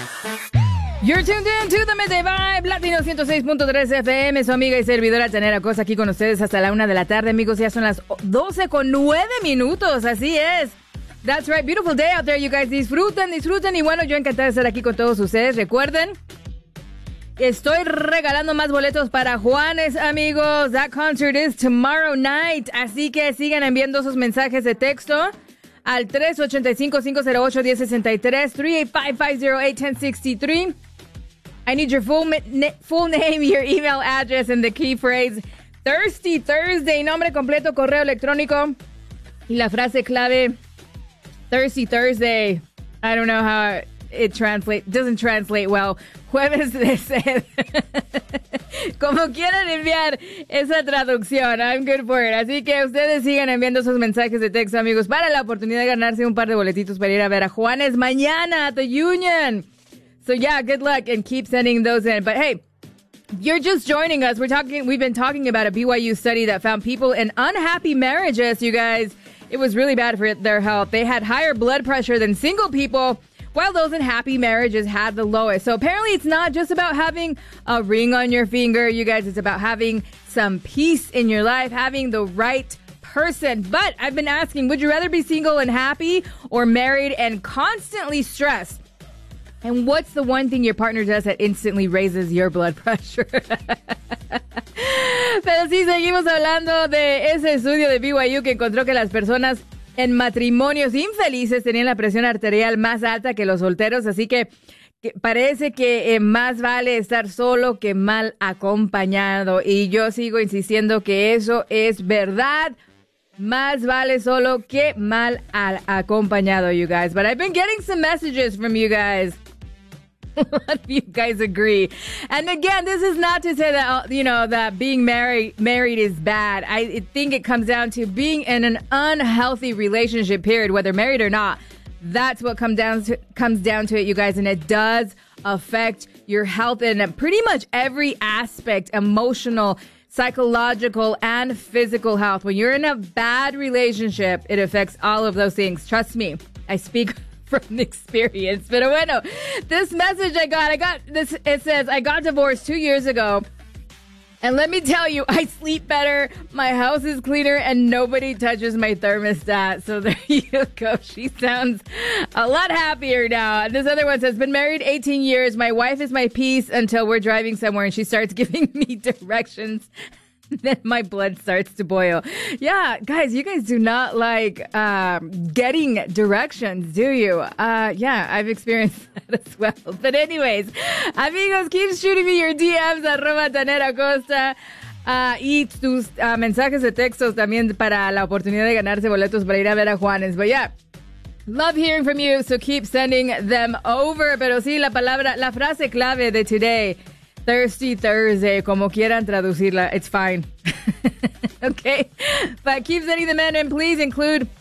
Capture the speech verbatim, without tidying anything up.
You're tuned in to the Midday Vibe, Latino ciento seis punto tres F M, su amiga y servidora Janera Cosa aquí con ustedes hasta la una de la tarde, amigos, ya son las doce con nueve minutos, así es. That's right, beautiful day out there, you guys, disfruten, disfruten, y bueno, yo encantada de estar aquí con todos ustedes, recuerden, estoy regalando más boletos para Juanes, amigos, that concert is tomorrow night, así que sigan enviando sus mensajes de texto al tres ocho cinco, cinco cero ocho, uno cero seis tres, three eight five, five zero eight, one zero six three. I need your full full name, your email address, and the key phrase Thirsty Thursday, nombre completo, correo electrónico, y la frase clave Thirsty Thursday. I don't know how it translates, doesn't translate well. Jueves de sed. Como quieran enviar esa traducción, I'm good for it. Así que ustedes sigan enviando sus mensajes de texto, amigos, para la oportunidad de ganarse un par de boletitos para ir a ver a Juanes mañana at the Union. So yeah, good luck and keep sending those in. But hey, you're just joining us. We're talking, we've been talking about a B Y U study that found people in unhappy marriages, you guys. It was really bad for their health. They had higher blood pressure than single people, while those in happy marriages had the lowest. So apparently it's not just about having a ring on your finger, you guys. It's about having some peace in your life, having the right person. But I've been asking, would you rather be single and happy or married and constantly stressed? And what's the one thing your partner does that instantly raises your blood pressure? Pero sí, seguimos hablando de ese estudio de B Y U que encontró que las personas en matrimonios infelices tenían la presión arterial más alta que los solteros. Así que, que parece que eh, más vale estar solo que mal acompañado. Y yo sigo insistiendo que eso es verdad. Más vale solo que mal al acompañado, you guys. But I've been getting some messages from you guys. A lot of you guys agree. And again, this is not to say that, you know, that being married married is bad. I think it comes down to being in an unhealthy relationship, period, whether married or not. That's what comes down to, comes down to it, you guys. And it does affect your health in pretty much every aspect, emotional, psychological, and physical health. When you're in a bad relationship, it affects all of those things. Trust me, I speak from experience. Pero bueno, this message I got, I got this, it says, I got divorced two years ago. And let me tell you, I sleep better, my house is cleaner, and nobody touches my thermostat. So there you go. She sounds a lot happier now. This other one says, been married eighteen years. My wife is my peace until we're driving somewhere and she starts giving me directions. Then my blood starts to boil. Yeah, guys, you guys do not like um, getting directions, do you? Uh, yeah, I've experienced that as well. But anyways, amigos, keep shooting me your D Ms, arroba Janera Costa. Uh, y tus uh, mensajes de textos también para la oportunidad de ganarse boletos para ir a ver a Juanes. But yeah, love hearing from you, so keep sending them over. Pero sí, la palabra, la frase clave de today, Thirsty Thursday, como quieran traducirla, it's fine. Okay? But keep sending them in, and please include